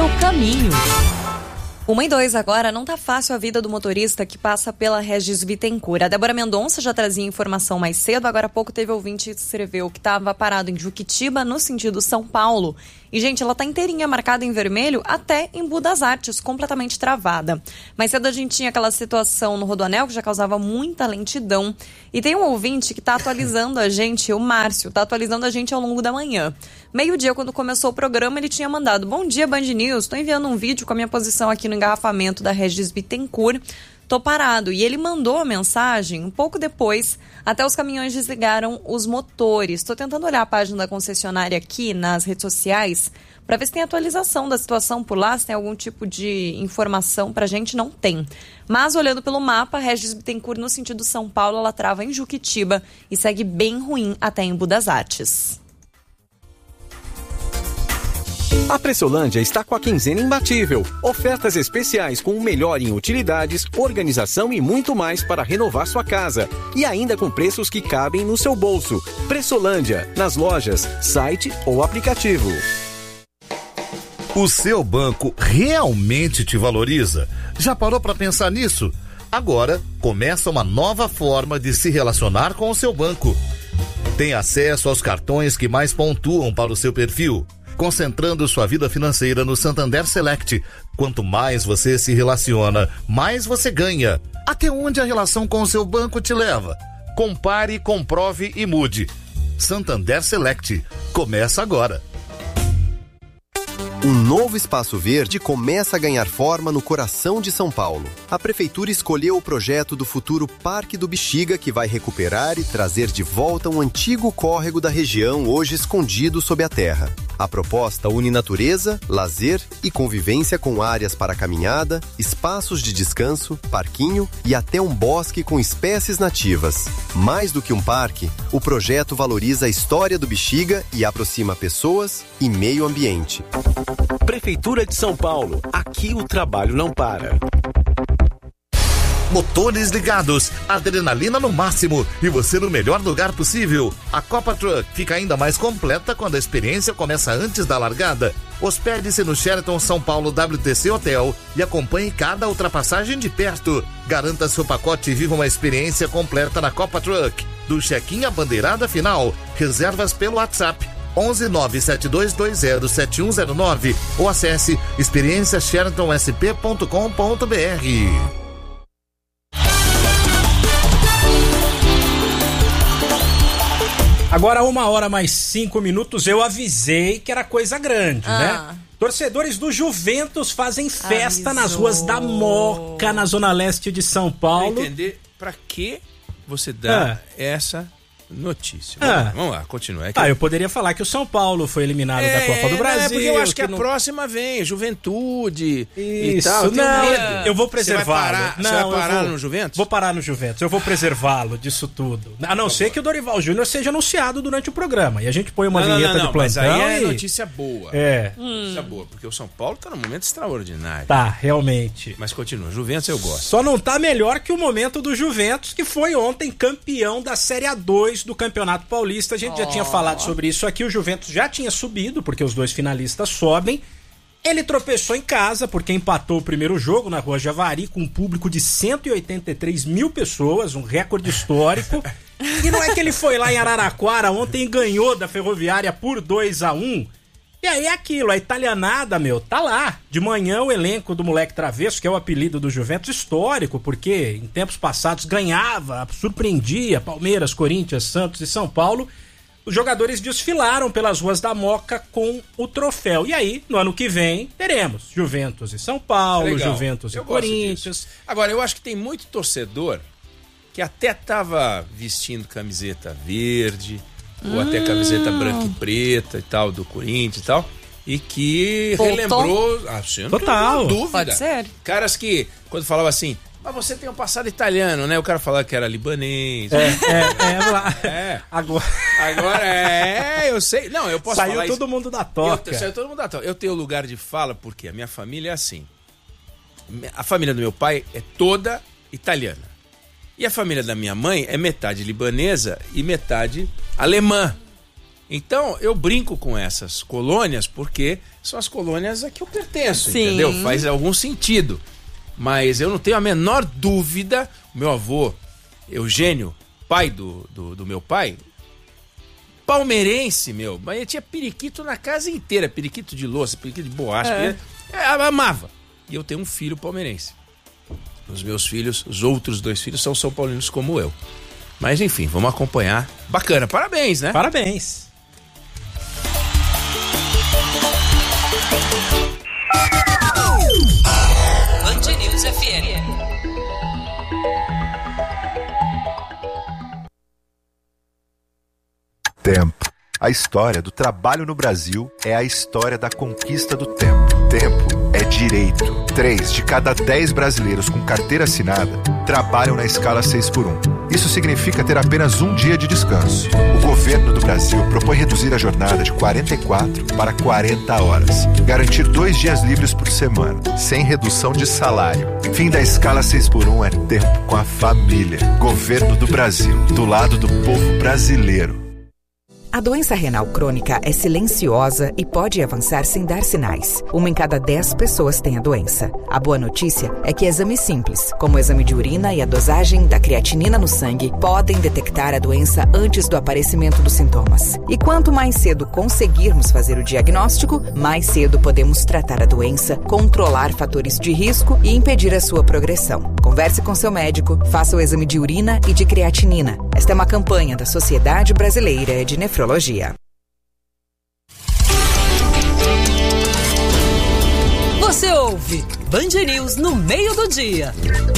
seu caminho. 1:02 agora, não tá fácil a vida do motorista que passa pela Regis Bittencourt. A Débora Mendonça já trazia informação mais cedo, agora há pouco teve ouvinte que escreveu que estava parado em Juquitiba, no sentido São Paulo. E, gente, ela tá inteirinha marcada em vermelho até em Budas Artes, completamente travada. Mais cedo a gente tinha aquela situação no Rodoanel que já causava muita lentidão. E tem um ouvinte que tá atualizando a gente, o Márcio, tá atualizando a gente ao longo da manhã. Meio-dia, quando começou o programa, ele tinha mandado: bom dia, Band News, tô enviando um vídeo com a minha posição aqui no engarrafamento da Regis Bittencourt. Tô parado. E ele mandou a mensagem um pouco depois, até os caminhões desligaram os motores. Tô tentando olhar a página da concessionária aqui nas redes sociais para ver se tem atualização da situação por lá, se tem algum tipo de informação pra gente. Não tem. Mas olhando pelo mapa, Regis Bittencourt no sentido São Paulo, ela trava em Juquitiba e segue bem ruim até em Budas Artes. A Pressolândia está com a quinzena imbatível. Ofertas especiais com o melhor em utilidades, organização e muito mais para renovar sua casa. E ainda com preços que cabem no seu bolso. Pressolândia, nas lojas, site ou aplicativo. O seu banco realmente te valoriza? Já parou para pensar nisso? Agora começa uma nova forma de se relacionar com o seu banco. Tem acesso aos cartões que mais pontuam para o seu perfil, concentrando sua vida financeira no Santander Select. Quanto mais você se relaciona, mais você ganha. Até onde a relação com o seu banco te leva? Compare, comprove e mude. Santander Select. Começa agora. Um novo espaço verde começa a ganhar forma no coração de São Paulo. A Prefeitura escolheu o projeto do futuro Parque do Bexiga, que vai recuperar e trazer de volta um antigo córrego da região, hoje escondido sob a terra. A proposta une natureza, lazer e convivência com áreas para caminhada, espaços de descanso, parquinho e até um bosque com espécies nativas. Mais do que um parque, o projeto valoriza a história do Bexiga e aproxima pessoas e meio ambiente. Prefeitura de São Paulo. Aqui o trabalho não para. Motores ligados, adrenalina no máximo e você no melhor lugar possível. A Copa Truck fica ainda mais completa quando a experiência começa antes da largada. Hospede-se no Sheraton São Paulo WTC Hotel e acompanhe cada ultrapassagem de perto. Garanta seu pacote e viva uma experiência completa na Copa Truck. Do check-in à bandeirada final. Reservas pelo WhatsApp 11972207109 ou acesse experienciasheratonsp.com.br. Agora 1h mais 5. Eu avisei que era coisa grande, né? Torcedores do Juventus fazem festa nas ruas da Moca, na zona leste de São Paulo. Pra entender pra que você dá essa notícia. Vamos lá, continua. Eu poderia falar que o São Paulo foi eliminado da Copa do Brasil. Porque eu acho que a próxima vem, Juventude e tal. Eu vou preservá-lo. Você vai parar no Juventus? Vou parar no Juventus. Eu vou preservá-lo disso tudo. A não ser que o Dorival Júnior seja anunciado durante o programa. E a gente põe uma vinheta de plantão. Mas aí é notícia boa. Notícia boa, porque o São Paulo tá num momento extraordinário. Tá, realmente. Mas continua, Juventus eu gosto. Só não tá melhor que o momento do Juventus, que foi ontem campeão da Série A2 do Campeonato Paulista. A gente já tinha falado sobre isso aqui. O Juventus já tinha subido, porque os dois finalistas sobem. Ele tropeçou em casa, porque empatou o primeiro jogo na Rua Javari, com um público de 183 mil pessoas, um recorde histórico. E não é que ele foi lá em Araraquara ontem e ganhou da Ferroviária por 2-1. E aí é aquilo, a italianada, tá lá. De manhã o elenco do Moleque Travesso, que é o apelido do Juventus, histórico, porque em tempos passados ganhava, surpreendia Palmeiras, Corinthians, Santos e São Paulo. Os jogadores desfilaram pelas ruas da Moca com o troféu. E aí, no ano que vem, teremos Juventus e São Paulo, legal. Juventus e Corinthians. Agora, eu acho que tem muito torcedor que até tava vestindo camiseta verde, ou até camiseta branca e preta e tal, do Corinthians e tal, e que relembrou... Total. Dúvida. Pode ser. Caras que, quando falava assim, mas você tem um passado italiano, né? O cara falava que era libanês. Agora eu sei. Não, eu posso falar Saiu todo mundo da toca. Saiu todo mundo da toca. Eu tenho lugar de fala porque a minha família é assim. A família do meu pai é toda italiana. E a família da minha mãe é metade libanesa e metade alemã. Então, eu brinco com essas colônias porque são as colônias a que eu pertenço, Sim. entendeu? Faz algum sentido. Mas eu não tenho a menor dúvida, meu avô, Eugênio, pai do meu pai, palmeirense, mas ele tinha periquito na casa inteira, periquito de louça, periquito de borracha, amava. E eu tenho um filho palmeirense. Os meus filhos, os outros 2 filhos são são paulinos como eu. Mas enfim, vamos acompanhar. Bacana, parabéns, né? Parabéns. Band News FM. Tempo. A história do trabalho no Brasil é a história da conquista do tempo. Tempo é direito. 3 de cada 10 brasileiros com carteira assinada trabalham na escala 6x1. Isso significa ter apenas um dia de descanso. O governo do Brasil propõe reduzir a jornada de 44 para 40 horas. Garantir 2 dias livres por semana, sem redução de salário. Fim da escala 6x1 é tempo com a família. Governo do Brasil, do lado do povo brasileiro. A doença renal crônica é silenciosa e pode avançar sem dar sinais. 1 em cada 10 pessoas tem a doença. A boa notícia é que exames simples, como o exame de urina e a dosagem da creatinina no sangue, podem detectar a doença antes do aparecimento dos sintomas. E quanto mais cedo conseguirmos fazer o diagnóstico, mais cedo podemos tratar a doença, controlar fatores de risco e impedir a sua progressão. Converse com seu médico, faça o exame de urina e de creatinina. Esta é uma campanha da Sociedade Brasileira de Nefrologia. Você ouve Band News no meio do dia.